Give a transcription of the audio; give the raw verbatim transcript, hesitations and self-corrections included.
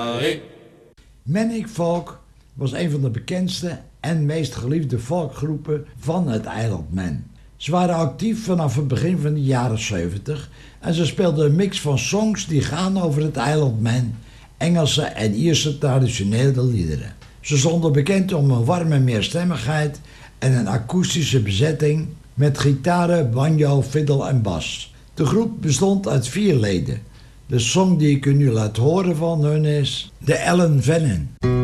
Manic Folk was een van de bekendste en meest geliefde folkgroepen van het eiland Man. Ze waren actief vanaf het begin van de jaren zeventig en ze speelden een mix van songs die gaan over het eiland Man, Engelse en Ierse traditionele liederen. Ze stonden bekend om een warme meerstemmigheid en een akoestische bezetting met gitaren, banjo, fiddle en bas. De groep bestond uit vier leden. De song die ik u nu laat horen van hun is The Ellen Vennen.